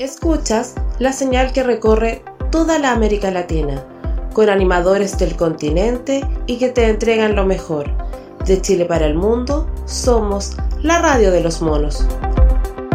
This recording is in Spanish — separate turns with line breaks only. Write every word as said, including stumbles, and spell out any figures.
Escuchas la señal que recorre toda la América Latina, con animadores del continente y que te entregan lo mejor. De Chile para el mundo, somos la radio de los monos.